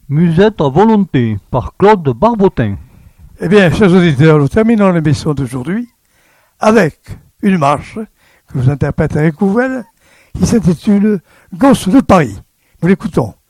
Musette à volonté par Claude Barbotin. Eh bien, chers auditeurs, nous terminons l'émission d'aujourd'hui avec une marche que vous interprète avec Couvel qui s'intitule Gosse de Paris. Nous l'écoutons.